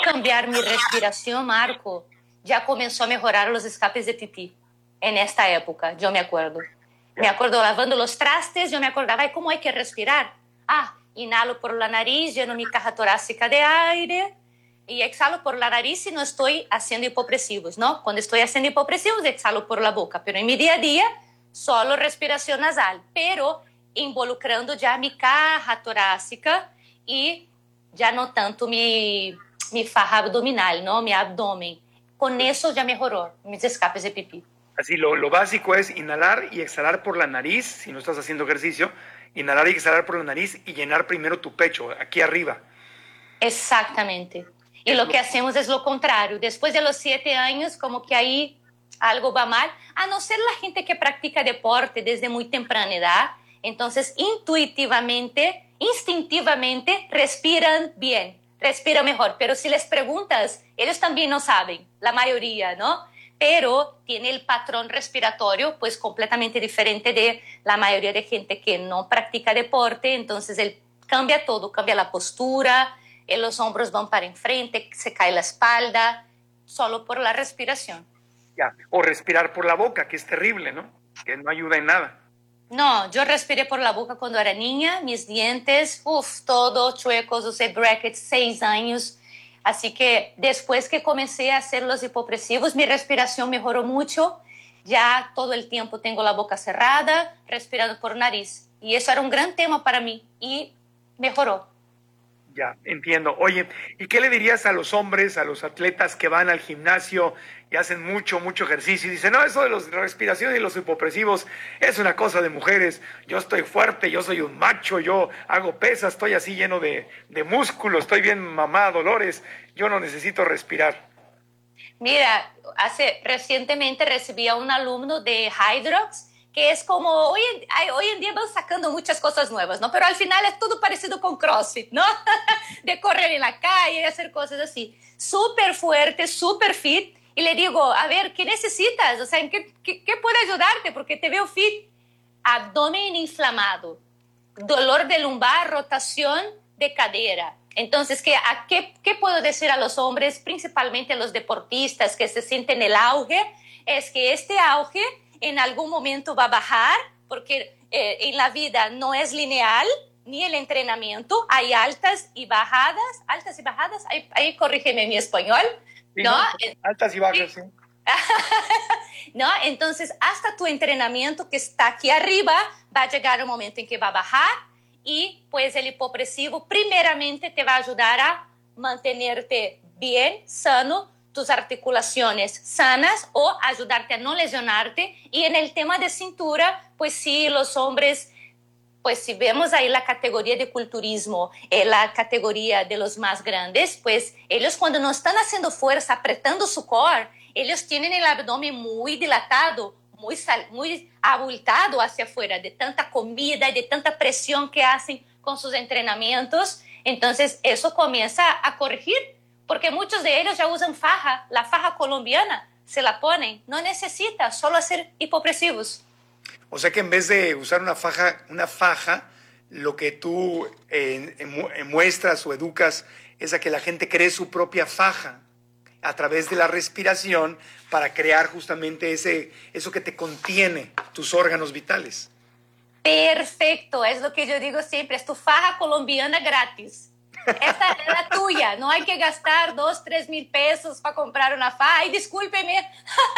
cambiar mi respiración, Marco, ya comenzó a mejorar los escapes de pipí en esta época, yo me acuerdo. Me acuerdo lavando los trastes, yo me acordaba, ay, ¿cómo hay que respirar? Ah, inhalo por la nariz, lleno mi caja torácica de aire y exhalo por la nariz si no estoy haciendo hipopresivos, ¿no? Cuando estoy haciendo hipopresivos, exhalo por la boca, pero en mi día a día, solo respiración nasal, pero involucrando ya mi caja torácica y ya no tanto mi faja abdominal, ¿no? Mi abdomen. Con eso ya mejoró mis escapes de pipí. Así, lo básico es inhalar y exhalar por la nariz, si no estás haciendo ejercicio, inhalar y exhalar por la nariz y llenar primero tu pecho, aquí arriba. Exactamente. Y lo que hacemos es lo contrario. Después de los 7 años, como que ahí algo va mal, a no ser la gente que practica deporte desde muy temprana edad, entonces intuitivamente, instintivamente respiran bien, respiran mejor. Pero si les preguntas, ellos también no saben, la mayoría, ¿no? Pero tiene el patrón respiratorio pues completamente diferente de la mayoría de gente que no practica deporte, entonces él cambia todo, cambia la postura, los hombros van para enfrente, se cae la espalda, solo por la respiración. Ya. O respirar por la boca, que es terrible, ¿no? Que no ayuda en nada. No, yo respiré por la boca cuando era niña, mis dientes, todo chuecos, usé brackets 6 años. Así que después que comencé a hacer los hipopresivos, mi respiración mejoró mucho. Ya todo el tiempo tengo la boca cerrada, respirando por nariz. Y eso era un gran tema para mí y mejoró. Ya, entiendo. Oye, ¿y qué le dirías a los hombres, a los atletas que van al gimnasio y hacen mucho ejercicio y dicen, no, eso de la respiración y los hipopresivos es una cosa de mujeres, yo estoy fuerte, yo soy un macho, yo hago pesas, estoy así lleno de músculo, estoy bien mamá, Dolores, yo no necesito respirar? Mira, recientemente recibí a un alumno de Hydrox, que es como, hoy en día van sacando muchas cosas nuevas, ¿no? Pero al final es todo parecido con CrossFit, ¿no? De correr en la calle y hacer cosas así. Súper fuerte, súper fit. Y le digo, a ver, ¿qué necesitas? O sea, ¿en qué puedo ayudarte? Porque te veo fit. Abdomen inflamado, dolor de lumbar, rotación de cadera. Entonces, ¿qué puedo decir a los hombres, principalmente a los deportistas que se sienten el auge? Es que este auge en algún momento va a bajar, porque en la vida no es lineal, ni el entrenamiento, hay altas y bajadas, ahí corrígeme mi español, Sí, ¿no? Altas y bajas, sí. ¿No? Entonces, hasta tu entrenamiento que está aquí arriba, va a llegar un momento en que va a bajar y pues el hipopresivo primeramente te va a ayudar a mantenerte bien, sano, tus articulaciones sanas o ayudarte a no lesionarte. Y en el tema de cintura, pues sí, los hombres, pues si vemos ahí la categoría de culturismo, la categoría de los más grandes, pues ellos cuando no están haciendo fuerza, apretando su core, ellos tienen el abdomen muy dilatado, muy abultado hacia afuera, de tanta comida y de tanta presión que hacen con sus entrenamientos. Entonces eso comienza a corregir, porque muchos de ellos ya usan faja, la faja colombiana, se la ponen, no necesita solo hacer hipopresivos. O sea que en vez de usar una faja, lo que tú muestras o educas es a que la gente cree su propia faja a través de la respiración para crear justamente eso que te contiene tus órganos vitales. Perfecto, es lo que yo digo siempre, es tu faja colombiana gratis. Esta es la tuya, no hay que gastar 2, 3 mil pesos para comprar una faja. Ay, discúlpeme,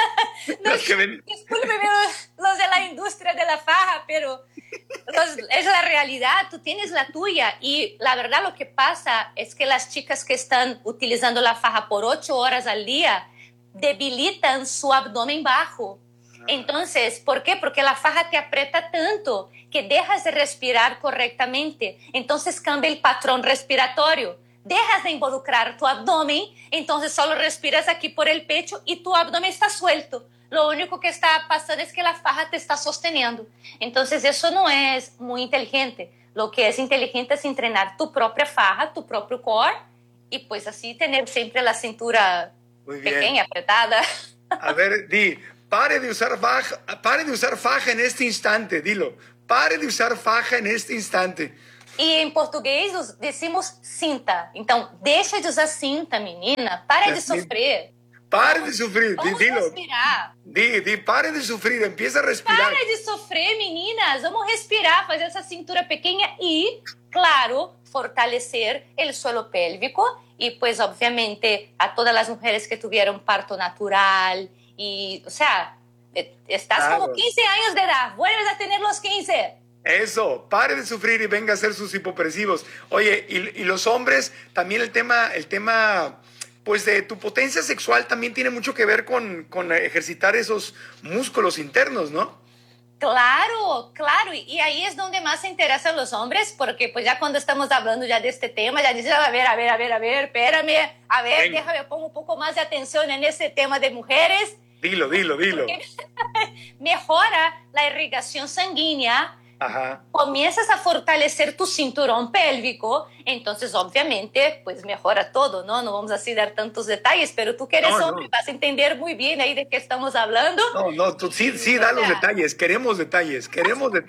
discúlpeme los de la industria de la faja, pero es la realidad, tú tienes la tuya. Y la verdad lo que pasa es que las chicas que están utilizando la faja por 8 horas al día debilitan su abdomen bajo. Entonces, ¿por qué? Porque la faja te aprieta tanto que dejas de respirar correctamente. Entonces cambia el patrón respiratorio. Dejas de involucrar tu abdomen, entonces solo respiras aquí por el pecho y tu abdomen está suelto. Lo único que está pasando es que la faja te está sosteniendo. Entonces eso no es muy inteligente. Lo que es inteligente es entrenar tu propia faja, tu propio core y pues así tener siempre la cintura pequeña, apretada. A ver, pare de usar faja en este instante, dilo. Pare de usar faja en este instante. E em português decimos cinta. Então, deixa de usar cinta, menina. Para de sofrer. Pare de sufrir, Vamos dilo. respirar. Pare de sufrir, empieza a respirar. Para de sofrer, meninas. Vamos respirar, fazer essa cintura pequena e, claro, fortalecer o suelo pélvico. E, pues, obviamente, a todas as mulheres que tiveram parto natural. E, o sea, estás como 15 años de edad. Vuelves a tener los 15. Eso, pare de sufrir y venga a hacer sus hipopresivos. Oye, y los hombres, también el tema, pues de tu potencia sexual también tiene mucho que ver con ejercitar esos músculos internos, ¿no? Claro, claro, y ahí es donde más se interesan los hombres, porque pues ya cuando estamos hablando ya de este tema, ya dicen, a ver, espérame, a ver, Venga. déjame poner un poco más de atención en este tema de mujeres. Dilo. Mejora la irrigación sanguínea, Ajá. comienzas a fortalecer tu cinturón pélvico, entonces obviamente pues mejora todo, ¿no? No vamos a dar tantos detalles, pero tú que eres hombre vas a entender muy bien ahí de qué estamos hablando. No, tú sí, da los detalles, queremos detalles. Bueno,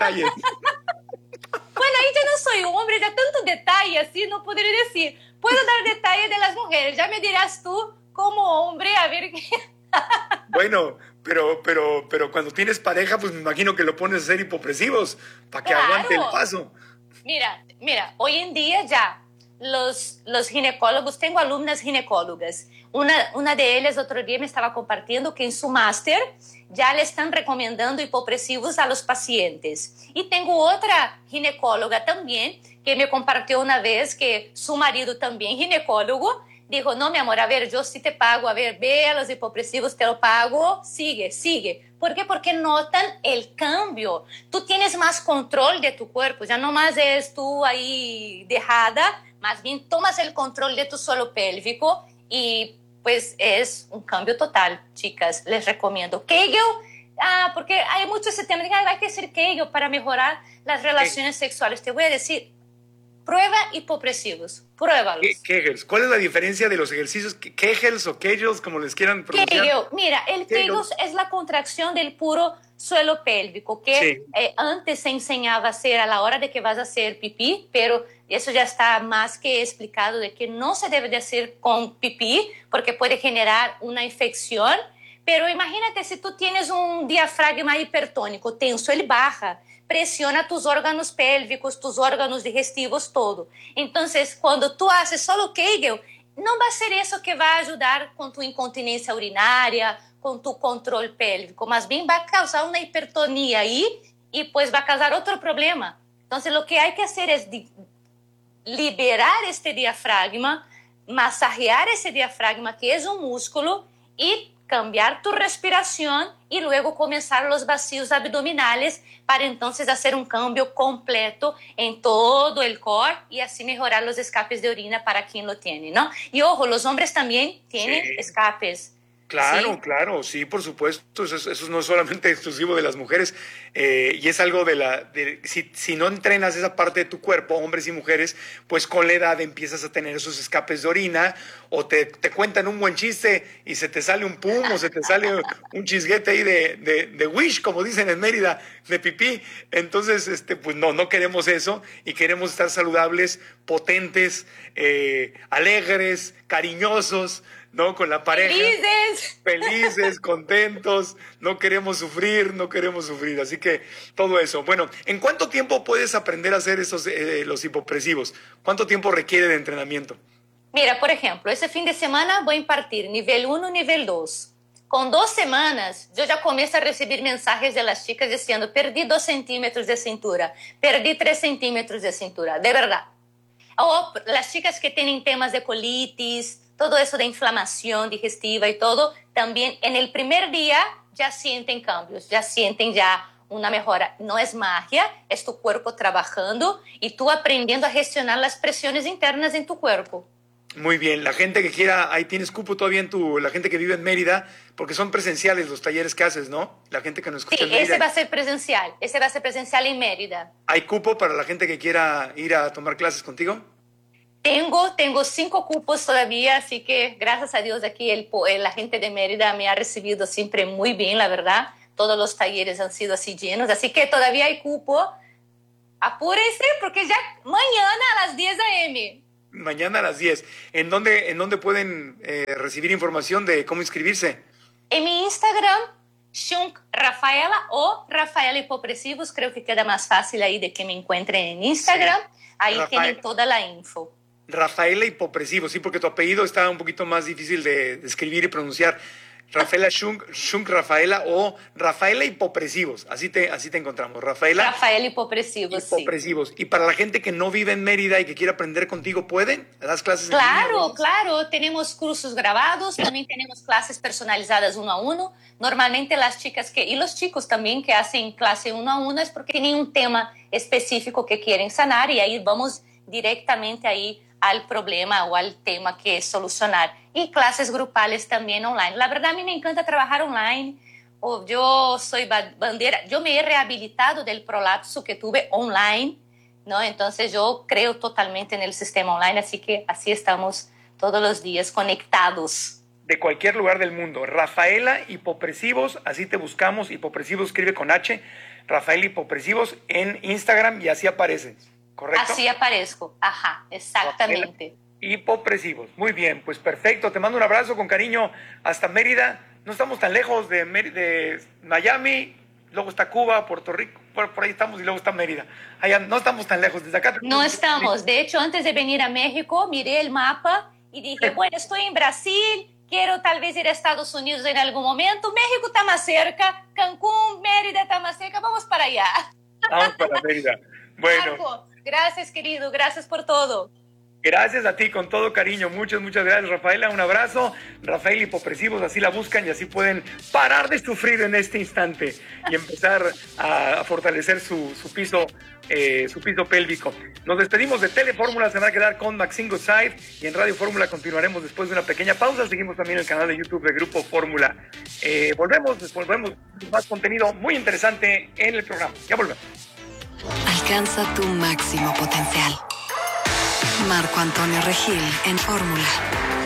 ahí ya no soy hombre, ya tanto detalle así, no podría decir. Puedo dar detalles de las mujeres, ya me dirás tú como hombre, a ver qué... Bueno, pero cuando tienes pareja, pues me imagino que lo pones a hacer hipopresivos para que aguante el paso. Mira, hoy en día ya los ginecólogos, tengo alumnas ginecólogas, una de ellas otro día me estaba compartiendo que en su máster ya le están recomendando hipopresivos a los pacientes. Y tengo otra ginecóloga también que me compartió una vez que su marido también ginecólogo dijo, no, mi amor, a ver, yo sí te pago, a ver, ve a los hipopresivos, te lo pago, sigue. ¿Por qué? Porque notan el cambio. Tú tienes más control de tu cuerpo, ya no más es tú ahí dejada, más bien tomas el control de tu suelo pélvico y pues es un cambio total, chicas, les recomiendo. Kegel, porque hay mucho ese tema de que hay que hacer Kegel para mejorar las relaciones sexuales. Te voy a decir, prueba hipopresivos, pruébalos. Kegels, ¿cuál es la diferencia de los ejercicios? Kegels o Kegels, como les quieran pronunciar. Kegel, mira, el Kegel es la contracción del puro suelo pélvico, que antes se enseñaba a hacer a la hora de que vas a hacer pipí, pero eso ya está más que explicado de que no se debe de hacer con pipí, porque puede generar una infección. Pero imagínate si tú tienes un diafragma hipertónico tenso, él baja, presiona tus órganos pélvicos, tus órganos digestivos, todo. Entonces, cuando tú haces solo Kegel, no va a ser eso que va a ayudar con tu incontinencia urinaria, con tu control pélvico, más bien va a causar una hipertonía ahí y pues va a causar otro problema. Entonces, lo que hay que hacer es liberar este diafragma, masajear ese diafragma, que es un músculo, y cambiar tu respiración y luego comenzar los vacíos abdominales para entonces hacer un cambio completo en todo el core y así mejorar los escapes de orina para quien lo tiene, ¿no? Y ojo, los hombres también tienen escapes. Claro, sí, por supuesto, eso no es solamente exclusivo de las mujeres, y es algo si no entrenas esa parte de tu cuerpo, hombres y mujeres, pues con la edad empiezas a tener esos escapes de orina, o te cuentan un buen chiste y se te sale un pum, o se te sale un chisguete ahí de wish, como dicen en Mérida, de pipí. Entonces, pues no queremos eso, y queremos estar saludables, potentes, alegres, cariñosos, ¿no? Con la pareja. Felices, contentos, no queremos sufrir. Así que todo eso. Bueno, ¿en cuánto tiempo puedes aprender a hacer los hipopresivos? ¿Cuánto tiempo requiere de entrenamiento? Mira, por ejemplo, ese fin de semana voy a impartir nivel 1, nivel 2. Con 2 semanas, yo ya comienzo a recibir mensajes de las chicas diciendo, perdí 2 centímetros de cintura, perdí 3 centímetros de cintura, de verdad. O las chicas que tienen temas de colitis, todo eso de inflamación digestiva y todo, también en el primer día ya sienten cambios, ya sienten ya una mejora. No es magia, es tu cuerpo trabajando y tú aprendiendo a gestionar las presiones internas en tu cuerpo. Muy bien, la gente que quiera, ahí tienes cupo todavía la gente que vive en Mérida, porque son presenciales los talleres que haces, ¿no? La gente que nos escucha en Mérida. Ese va a ser presencial en Mérida. ¿Hay cupo para la gente que quiera ir a tomar clases contigo? Tengo 5 cupos todavía, así que gracias a Dios aquí la gente de Mérida me ha recibido siempre muy bien, la verdad. Todos los talleres han sido así llenos, así que todavía hay cupo. Apúrese porque ya mañana a las 10 a.m. Mañana a las 10. ¿En dónde pueden recibir información de cómo inscribirse? En mi Instagram, Shunk Rafaela o Rafaela Hipopresivos, creo que queda más fácil ahí de que me encuentren en Instagram. Sí. Ahí tienen toda la info. Rafaela Hipopresivos, sí, porque tu apellido está un poquito más difícil de escribir y pronunciar. Rafaela Shunk Rafaela o Rafaela Hipopresivos, así te encontramos. Rafaela Hipopresivos, sí. Y para la gente que no vive en Mérida y que quiere aprender contigo, ¿pueden? ¿Das clases? Claro, tenemos cursos grabados, también tenemos clases personalizadas 1 a 1. Normalmente las chicas y los chicos también que hacen clase 1 a 1 es porque tienen un tema específico que quieren sanar y ahí vamos directamente ahí al problema o al tema que solucionar. Y clases grupales también online. La verdad, a mí me encanta trabajar online. Yo soy bandera, yo me he rehabilitado del prolapso que tuve online, ¿no? Entonces yo creo totalmente en el sistema online, así que así estamos todos los días conectados. De cualquier lugar del mundo. Rafaela Hipopresivos, así te buscamos. Hipopresivos escribe con H. Rafaela Hipopresivos en Instagram y así aparece. ¿Correcto? Así aparezco, ajá, exactamente. Hipopresivos, muy bien, pues perfecto, te mando un abrazo con cariño hasta Mérida, no estamos tan lejos de Miami, luego está Cuba, Puerto Rico, por ahí estamos y luego está Mérida, allá no estamos tan lejos, desde acá. No estamos, de hecho antes de venir a México miré el mapa y dije, bueno, estoy en Brasil, quiero tal vez ir a Estados Unidos en algún momento, México está más cerca, Cancún, Mérida está más cerca, vamos para allá. Vamos para Mérida. Bueno. Marco, gracias, querido. Gracias por todo. Gracias a ti, con todo cariño. Muchas gracias, Rafaela. Un abrazo. Rafaela Hipopresivos, así la buscan y así pueden parar de sufrir en este instante y empezar a fortalecer su piso pélvico. Nos despedimos de Telefórmula. Se van a quedar con Maxine Goodside y en Radio Fórmula continuaremos después de una pequeña pausa. Seguimos también el canal de YouTube de Grupo Fórmula. Volvemos más contenido muy interesante en el programa. Ya volvemos. Alcanza tu máximo potencial. Marco Antonio Regil en Fórmula.